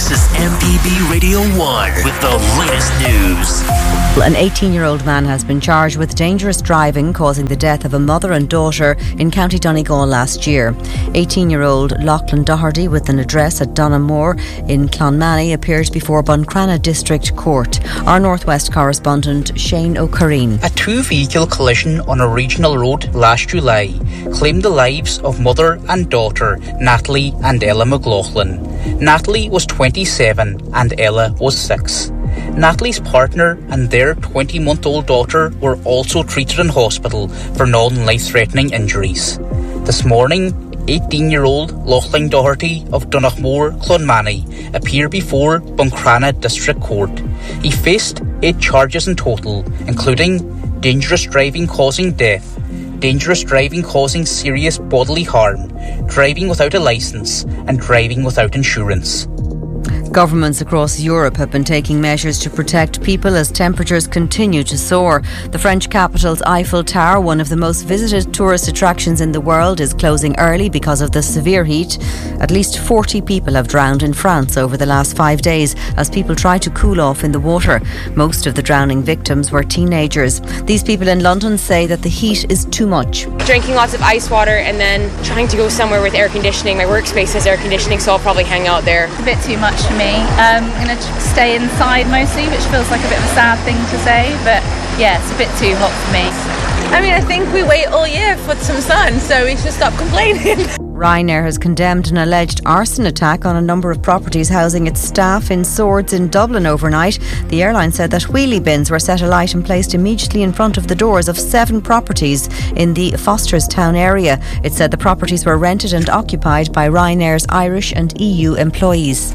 This is MPB Radio 1 with the latest news. An 18-year-old man has been charged with dangerous driving causing the death of a mother and daughter in County Donegal last year. 18-year-old Lachlan Doherty, with an address at Donamore in Clonmany, appeared before Buncrana District Court. Our Northwest correspondent Shane O'Careen. A two-vehicle collision on a regional road last July claimed the lives of mother and daughter Natalie and Ella McLaughlin. Natalie was 27 and Ella was 6. Natalie's partner and their 20-month-old daughter were also treated in hospital for non-life-threatening injuries. This morning, 18-year-old Lachlan Doherty of Donachmore, Clonmany, appeared before Buncrana District Court. He faced 8 charges in total, including dangerous driving causing death, dangerous driving causing serious bodily harm, driving without a licence, and driving without insurance. Governments across Europe have been taking measures to protect people as temperatures continue to soar. The French capital's Eiffel Tower, one of the most visited tourist attractions in the world, is closing early because of the severe heat. At least 40 people have drowned in France over the last 5 days as people try to cool off in the water. Most of the drowning victims were teenagers. These people in London say that the heat is too much. Drinking lots of ice water and then trying to go somewhere with air conditioning. My workspace has air conditioning, so I'll probably hang out there. A bit too much for me. I'm going to stay inside mostly, which feels like a bit of a sad thing to say, but yeah, it's a bit too hot for me. I mean, I think we wait all year for some sun, so we should stop complaining. Ryanair has condemned an alleged arson attack on a number of properties housing its staff in Swords in Dublin overnight. The airline said that wheelie bins were set alight and placed immediately in front of the doors of 7 properties in the Fosterstown area. It said the properties were rented and occupied by Ryanair's Irish and EU employees.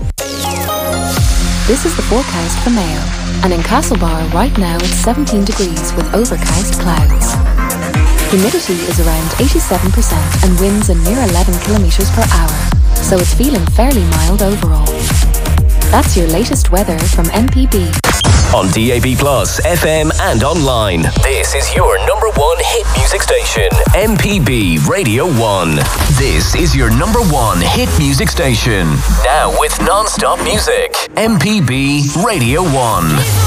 This is the forecast for Mayo. And in Castlebar right now it's 17 degrees with overcast clouds. Humidity is around 87% and winds are near 11 kilometres per hour. So it's feeling fairly mild overall. That's your latest weather from MPB. On DAB+, FM and online. This is your number 1 hit music station, MPB Radio 1. This is your number 1 hit music station. Now with non-stop music, MPB Radio 1.